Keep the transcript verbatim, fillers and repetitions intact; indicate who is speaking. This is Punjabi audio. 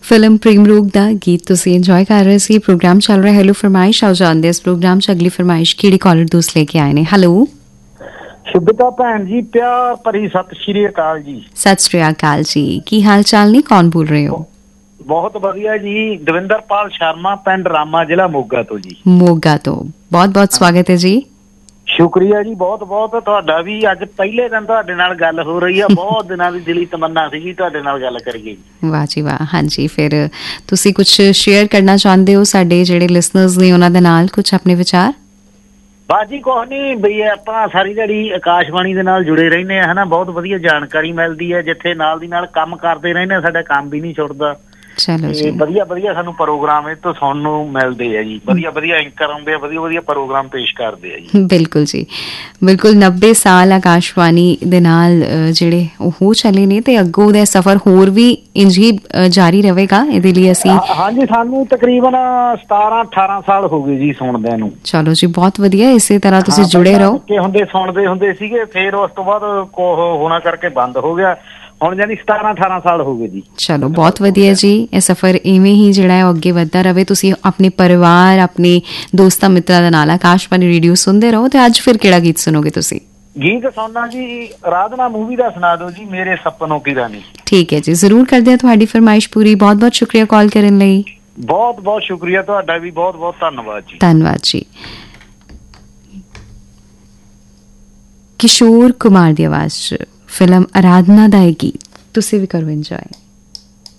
Speaker 1: ਫਿਲਮ ਪ੍ਰੇਮ ਰੋਗ ਦਾ ਗੀਤ ਤੁਸੀਂ ਇੰਜੋਏ ਕਰ ਰਹੇ ਸੀ। ਪ੍ਰੋਗਰਾਮ ਚੱਲ ਰਿਹਾ ਹੈਲੋ ਫਰਮਾਇਸ਼। ਆਓ ਜਾਣਦੇ ਹਾਂ ਇਸ ਪ੍ਰੋਗਰਾਮ 'ਚ ਅਗਲੀ ਫਰਮਾਇਸ਼ ਕਿਹੜੀ ਕਾਲਰ ਦੋਸਤ ਲੈ ਕੇ ਆਏ ਨੇ। ਹੈਲੋ
Speaker 2: ਸ਼ੁਭਤਾ ਭੈਣ ਜੀ, ਪਿਆਰ ਭਰੀ ਸਤਿ ਸ਼੍ਰੀ ਅਕਾਲ ਜੀ।
Speaker 1: ਸਤਿ ਸ਼੍ਰੀ ਅਕਾਲ ਜੀ, ਕੀ ਹਾਲ ਚਾਲ ਨੇ? ਕੌਣ ਬੋਲ ਰਹੇ ਹੋ?
Speaker 2: ਬਹੁਤ ਵਧੀਆ ਜੀ, ਦਵਿੰਦਰਪਾਲ ਸ਼ਰਮਾ, ਪਿੰਡ ਰਾਮਾ, ਜ਼ਿਲ੍ਹਾ ਮੋਗਾ ਤੋਂ ਜੀ।
Speaker 1: ਮੋਗਾ ਤੋਂ ਬਹੁਤ ਬਹੁਤ ਸਵਾਗਤ ਹੈ ਜੀ।
Speaker 2: ਸ਼ੁਕਰੀਆ ਜੀ, ਬਹੁਤ ਬਹੁਤ ਤੁਹਾਡਾ ਵੀ। ਅੱਜ ਪਹਿਲੇ ਦਿਨ ਤੁਹਾਡੇ ਨਾਲ ਗੱਲ ਹੋ ਰਹੀ ਆ, ਬਹੁਤ ਦਿਨਾਂ ਦੀ ਦਿਲੀ ਤਮੰਨਾ ਸੀਗੀ ਤੁਹਾਡੇ ਨਾਲ ਗੱਲ ਕਰੀਏ।
Speaker 1: ਵਾਹ ਜੀ ਵਾਹ। ਹਾਂਜੀ, ਫਿਰ ਤੁਸੀਂ ਕੁਝ ਸ਼ੇਅਰ ਕਰਨਾ ਚਾਹੁੰਦੇ ਹੋ ਸਾਡੇ ਜਿਹੜੇ ਲਿਸਨਰਸ ਨੇ ਉਹਨਾਂ ਦੇ ਨਾਲ, ਕੁਝ ਆਪਣੇ ਵਿਚਾਰ?
Speaker 2: ਬਸ ਜੀ ਕੁਛ ਨੀ ਬਈ, ਆਪਾਂ ਸਾਰੀ ਦਿਹਾੜੀ ਆਕਾਸ਼ਬਾਣੀ ਦੇ ਨਾਲ ਜੁੜੇ ਰਹਿੰਦੇ ਆ, ਹਨਾ। ਬਹੁਤ ਵਧੀਆ ਜਾਣਕਾਰੀ ਮਿਲਦੀ ਹੈ, ਜਿੱਥੇ ਨਾਲ ਦੀ ਨਾਲ ਕੰਮ ਕਰਦੇ ਰਹਿੰਦੇ ਆ, ਸਾਡਾ ਕੰਮ ਵੀ ਨਹੀਂ ਛੁੱਟਦਾ।
Speaker 1: ਚਲੋ ਜੀ,
Speaker 2: ਵਧੀਆ ਵਧੀਆ ਸਾਨੂੰ ਪ੍ਰੋਗਰਾਮ ਇਹ ਤੋਂ ਸੁਣਨ ਨੂੰ ਮਿਲਦੇ ਆ ਜੀ। ਵਧੀਆ ਵਧੀਆ ਐਂਕਰ ਆਉਂਦੇ ਆ, ਵਧੀਆ ਵਧੀਆ ਪ੍ਰੋਗਰਾਮ ਪੇਸ਼ ਕਰਦੇ ਆ ਜੀ।
Speaker 1: ਬਿਲਕੁਲ ਜੀ, ਬਿਲਕੁਲ। ਨੱਬੇ ਸਾਲ ਆਕਾਸ਼ਵਾਣੀ ਦੇ ਨਾਲ ਜਿਹੜੇ ਉਹ ਹੋ ਚੱਲੇ ਨੇ ਤੇ ਅੱਗੋਂ ਦਾ ਸਫ਼ਰ ਹੋਰ ਵੀ ਇੰਝ ਹੀ ਜਾਰੀ ਰਹੇਗਾ। ਇਹਦੇ ਲਈ ਅਸੀਂ
Speaker 2: ਹਾਂਜੀ, ਸਾਨੂੰ ਤਕਰੀਬਨ ਸਤਾਰਾਂ ਅਠਾਰਾਂ ਸਾਲ ਹੋ ਗਏ ਜੀ ਸੁਣਦਿਆਂ ਨੂੰ।
Speaker 1: ਚਲੋ ਜੀ, ਬਹੁਤ ਵਧੀਆ। ਇਸੇ ਤਰ੍ਹਾਂ ਤੁਸੀਂ ਜੁੜੇ ਰਹੋ।
Speaker 2: ਨਿੱਕੇ ਹੁੰਦੇ ਸੁਣਦੇ ਹੁੰਦੇ ਸੀਗੇ, ਫਿਰ ਉਸ ਤੋਂ ਬਾਅਦ ਹੋਣਾ ਕਰਕੇ ਬੰਦ ਹੋ ਗਿਆ। ਹੁਣ ਜਾਨੀ ਸਤਾਰਾਂ ਅਠਾਰਾਂ ਸਾਲ ਹੋ ਗਏ ਜੀ।
Speaker 1: ਚਲੋ ਬਹੁਤ ਵਧੀਆ ਜੀ। ਇਹ ਸਫ਼ਰ ਇਵੇਂ ਹੀ ਜਿਹੜਾ ਹੈ ਉਹ ਅੱਗੇ ਵੱਧਦਾ ਰਹੇ। ਤੁਸੀਂ ਆਪਣੇ ਪਰਿਵਾਰ, ਆਪਣੇ ਦੋਸਤਾਂ ਮਿੱਤਰਾਂ ਦੇ ਨਾਲ ਆਕਾਸ਼ਵਾਣੀ ਰੇਡੀਓ ਸੁਣਦੇ ਰਹੋ। ਤੇ ਅੱਜ ਫਿਰ ਕਿਹੜਾ ਗੀਤ ਸੁਣੋਗੇ ਤੁਸੀਂ?
Speaker 2: ਗੀਤ ਸੁਣਨਾ ਜੀ ਰਾਧਨਾ ਮੂਵੀ ਦਾ ਸੁਣਾ ਦਿਓ ਜੀ, ਮੇਰੇ ਸਪਨੋਂ ਕੀ ਰਾਨੀ।
Speaker 1: ਠੀਕ ਹੈ ਜੀ, ਜ਼ਰੂਰ ਕਰਦੇ ਹਾਂ ਤੁਹਾਡੀ ਫਰਮਾਇਸ਼ ਪੂਰੀ। ਬਹੁਤ ਬਹੁਤ ਸ਼ੁਕਰੀਆ ਕਾਲ ਕਰਨ ਲਈ।
Speaker 2: ਬਹੁਤ ਬਹੁਤ ਸ਼ੁਕਰੀਆ ਤੁਹਾਡਾ ਵੀ, ਬਹੁਤ ਬਹੁਤ ਧੰਨਵਾਦ ਜੀ।
Speaker 1: ਧੰਨਵਾਦ ਜੀ। ਕਿਸ਼ੋਰ ਕੁਮਾਰ ਦੀ ਆਵਾਜ਼ 'ਚ ਫਿਲਮ ਆਰਾਧਨਾ ਦਾ ਇਹ ਗੀਤ ਤੁਸੀਂ ਵੀ ਕਰੋ ਇੰਜੋਏ।